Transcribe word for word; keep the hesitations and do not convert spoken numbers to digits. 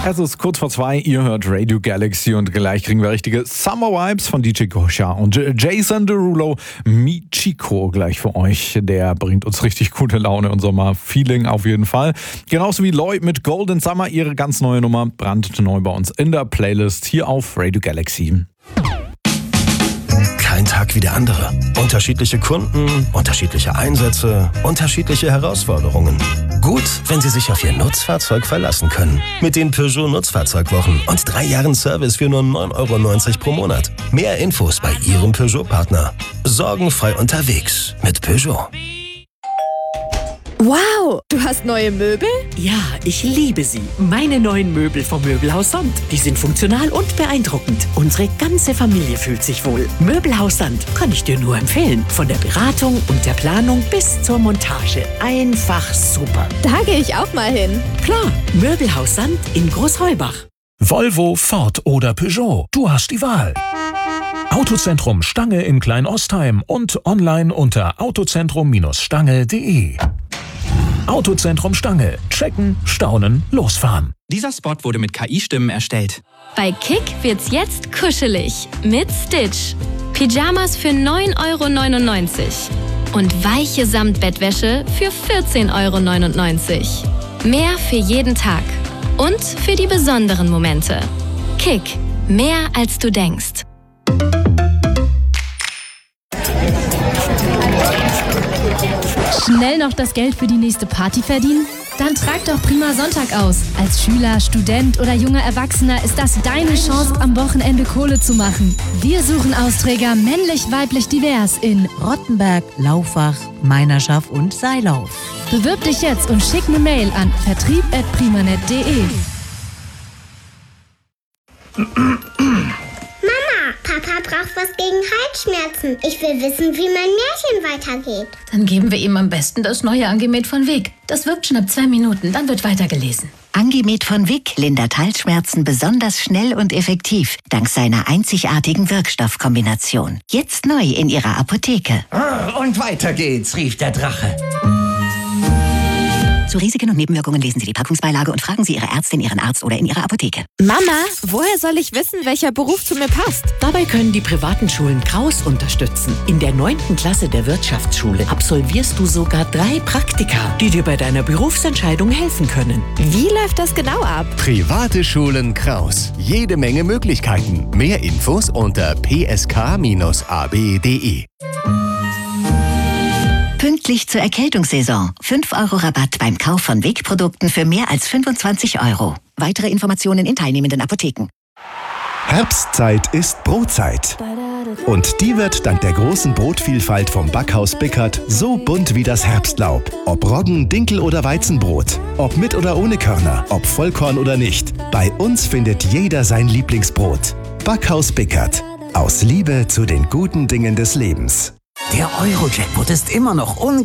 Es ist kurz vor zwei, ihr hört Radio Galaxy und gleich kriegen wir richtige Summer Vibes von D J Gosha und Jason Derulo. Michiko gleich für euch. Der bringt uns richtig gute Laune und Sommer-Feeling auf jeden Fall. Genauso wie Lloyd mit Golden Summer, ihre ganz neue Nummer, brandneu bei uns in der Playlist hier auf Radio Galaxy. Kein Tag wie der andere. Unterschiedliche Kunden, unterschiedliche Einsätze, unterschiedliche Herausforderungen. Gut, wenn Sie sich auf Ihr Nutzfahrzeug verlassen können. Mit den Peugeot Nutzfahrzeugwochen und drei Jahren Service für nur neun Euro neunzig pro Monat. Mehr Infos bei Ihrem Peugeot-Partner. Sorgenfrei unterwegs mit Peugeot. Wow, du hast neue Möbel? Ja, ich liebe sie. Meine neuen Möbel vom Möbelhaus Sand. Die sind funktional und beeindruckend. Unsere ganze Familie fühlt sich wohl. Möbelhaus Sand kann ich dir nur empfehlen. Von der Beratung und der Planung bis zur Montage. Einfach super. Da gehe ich auch mal hin. Klar, Möbelhaus Sand in Großheubach. Volvo, Ford oder Peugeot. Du hast die Wahl. Autozentrum Stange in Klein-Ostheim und online unter autozentrum Stange punkt de. Autozentrum Stange. Checken, staunen, losfahren. Dieser Spot wurde mit K I-Stimmen erstellt. Bei Kick wird's jetzt kuschelig mit Stitch. Pyjamas für neun Euro neunundneunzig und weiche Samtbettwäsche für vierzehn Euro neunundneunzig. Mehr für jeden Tag und für die besonderen Momente. Kick. Mehr als du denkst. Schnell noch das Geld für die nächste Party verdienen? Dann trag doch Prima Sonntag aus. Als Schüler, Student oder junger Erwachsener ist das deine Chance, am Wochenende Kohle zu machen. Wir suchen Austräger männlich, weiblich, divers in Rottenberg, Laufach, Meinerschaft und Seilauf. Bewirb dich jetzt und schick eine Mail an vertrieb at primanet punkt de. Papa braucht was gegen Halsschmerzen. Ich will wissen, wie mein Märchen weitergeht. Dann geben wir ihm am besten das neue Angemet von Wick. Das wirkt schon ab zwei Minuten, dann wird weitergelesen. Angemet von Wick lindert Halsschmerzen besonders schnell und effektiv, dank seiner einzigartigen Wirkstoffkombination. Jetzt neu in Ihrer Apotheke. Und weiter geht's, rief der Drache. Zu Risiken und Nebenwirkungen lesen Sie die Packungsbeilage und fragen Sie Ihre Ärztin, Ihren Arzt oder in Ihrer Apotheke. Mama, woher soll ich wissen, welcher Beruf zu mir passt? Dabei können die privaten Schulen Kraus unterstützen. In der neunten Klasse der Wirtschaftsschule absolvierst du sogar drei Praktika, die dir bei deiner Berufsentscheidung helfen können. Wie läuft das genau ab? Private Schulen Kraus. Jede Menge Möglichkeiten. Mehr Infos unter p s k bindestrich a b punkt de. Pünktlich zur Erkältungssaison. fünf Euro Rabatt beim Kauf von Wick-Produkten für mehr als fünfundzwanzig Euro. Weitere Informationen in teilnehmenden Apotheken. Herbstzeit ist Brotzeit. Und die wird dank der großen Brotvielfalt vom Backhaus Bickert so bunt wie das Herbstlaub. Ob Roggen, Dinkel oder Weizenbrot. Ob mit oder ohne Körner. Ob Vollkorn oder nicht. Bei uns findet jeder sein Lieblingsbrot. Backhaus Bickert. Aus Liebe zu den guten Dingen des Lebens. Der Euro-Jackpot ist immer noch un